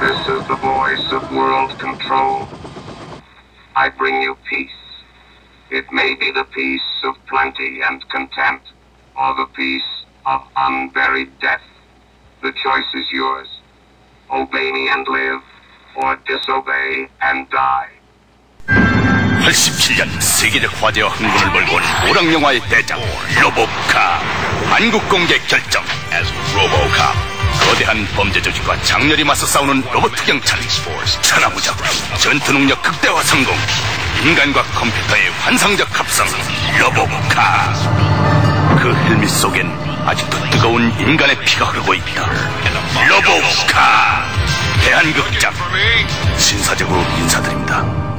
This is the voice of world control. I bring you peace. It may be the peace of plenty and content, or the peace of unburied death. The choice is yours. Obey me and live, or disobey and die. 87년 세계적 화제와 흥분을 몰고 온 오락영화의 대작 로보캅. 한국 공개 결정. 거대한 범죄 조직과 장렬히 맞서 싸우는 로봇 경찰. 천하무적 전투능력 극대화 성공. 인간과 컴퓨터의 환상적 합성. 로보캅. 그 헬멧 속엔 아직도 뜨거운 인간의 피가 흐르고 있다. 로보캅. 대한극장 신사적으로 인사드립니다.